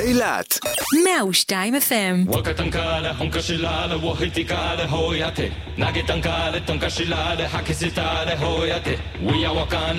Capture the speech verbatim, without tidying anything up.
אילת מאה ושתיים אף אם. wakatankala honkashilala wahitikala hoyate nagetanka tonka shilala hakisitala hoyate we are wakan